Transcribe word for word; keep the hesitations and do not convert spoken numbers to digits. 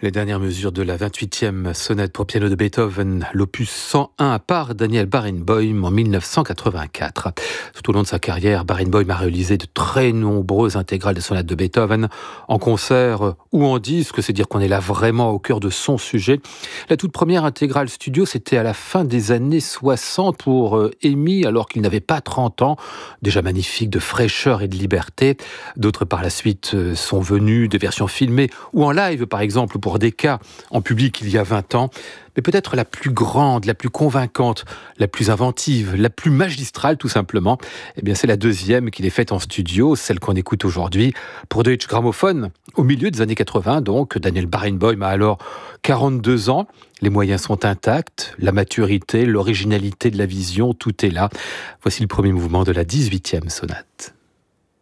Les dernières mesures de la vingt-huitième sonate pour piano de Beethoven, l'opus cent un par Daniel Barenboim en mille neuf cent quatre-vingt-quatre. Tout au long de sa carrière, Barenboim a réalisé de très nombreuses intégrales des sonates de Beethoven, en concert ou en disque, c'est dire qu'on est là vraiment au cœur de son sujet. La toute première intégrale studio, c'était à la fin des années soixante pour Amy, alors qu'il n'avait pas trente ans, déjà magnifique de fraîcheur et de liberté. D'autres par la suite sont venus, des versions filmées ou en live par exemple, pour des cas en public il y a vingt ans, mais peut-être la plus grande, la plus convaincante, la plus inventive, la plus magistrale tout simplement, eh bien c'est la deuxième qu'il est faite en studio, celle qu'on écoute aujourd'hui pour Deutsche Grammophon, au milieu des années quatre-vingts donc. Daniel Barenboim a alors quarante-deux ans, les moyens sont intacts, la maturité, l'originalité de la vision, tout est là. Voici le premier mouvement de la dix-huitième sonate.